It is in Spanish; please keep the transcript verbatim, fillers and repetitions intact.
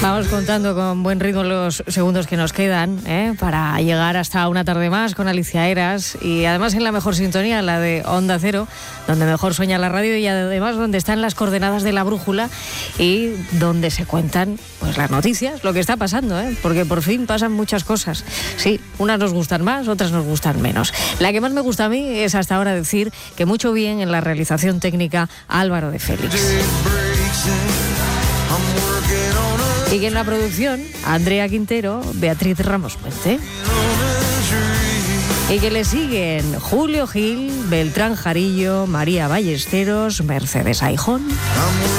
Vamos contando con buen ritmo los segundos que nos quedan, ¿eh? Para llegar hasta una tarde más con Alicia Eras, y además en la mejor sintonía, la de Onda Cero, donde mejor sueña la radio, y además donde están las coordenadas de la brújula y donde se cuentan pues las noticias, lo que está pasando, ¿eh? Porque por fin pasan muchas cosas. Sí, unas nos gustan más, otras nos gustan menos. La que más me gusta a mí es hasta ahora decir que mucho bien en la realización técnica Álvaro de Félix. Y que en la producción, Andrea Quintero, Beatriz Ramos Puente. Y que le siguen Julio Gil, Beltrán Jarillo, María Ballesteros, Mercedes Aijón.